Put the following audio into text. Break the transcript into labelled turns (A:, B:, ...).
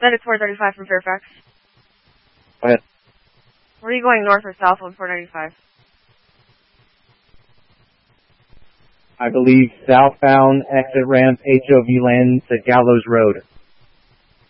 A: Then it's 435 from Fairfax.
B: Go ahead.
A: Were you going north or south on 495?
B: I believe southbound exit ramp HOV lands at Gallows Road.